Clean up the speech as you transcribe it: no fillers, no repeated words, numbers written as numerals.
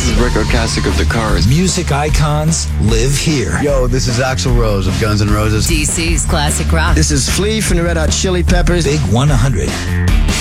is record classic of the Cars. Music icons live here. Yo, this is Axl Rose of Guns N' Roses. DC's classic rock. This is Flea from the Red Hot Chili Peppers. Big 100.